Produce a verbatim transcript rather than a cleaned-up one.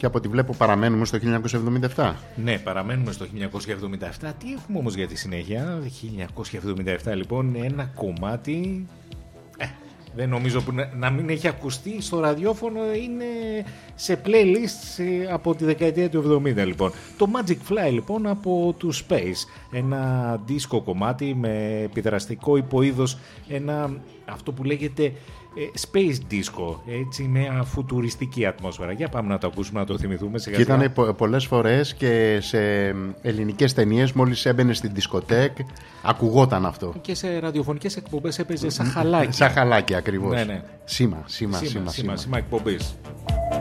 Και από ό,τι βλέπω παραμένουμε στο χίλια εννιακόσια εβδομήντα επτά. Ναι, παραμένουμε στο χίλια εννιακόσια εβδομήντα επτά. Τι έχουμε όμως για τη συνέχεια? χίλια εννιακόσια εβδομήντα επτά λοιπόν, ένα κομμάτι... Ε, δεν νομίζω που να, να μην έχει ακουστεί στο ραδιόφωνο, είναι σε playlist από τη δεκαετία του εβδομήντα λοιπόν. Το Magic Fly λοιπόν από του Space, ένα δίσκο κομμάτι με επιδραστικό υποείδος, ένα αυτό που λέγεται space disco, έτσι, με φουτουριστική ατμόσφαιρα. Για πάμε να το ακούσουμε, να το θυμηθούμε σιγά σιγά. Και ήταν πολλές φορές και σε ελληνικές ταινίες, μόλις έμπαινε στην δισκοτέκ, ακουγόταν αυτό. Και σε ραδιοφωνικές εκπομπές έπαιζε σαν χαλάκι. Σαν χαλάκι ακριβώς. Ναι, ναι. Σήμα, σήμα, σήμα, σήμα, σήμα, σήμα εκπομπής.